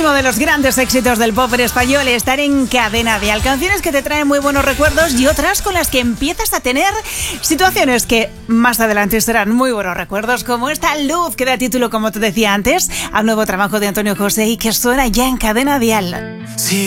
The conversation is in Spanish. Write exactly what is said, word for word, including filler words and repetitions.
uno de los grandes éxitos del pop en español, estar en Cadena Dial. Canciones que te traen muy buenos recuerdos y otras con las que empiezas a tener situaciones que más adelante serán muy buenos recuerdos, como esta Luz que da título, como te decía antes, al nuevo trabajo de Antonio José y que suena ya en Cadena Dial. Sí.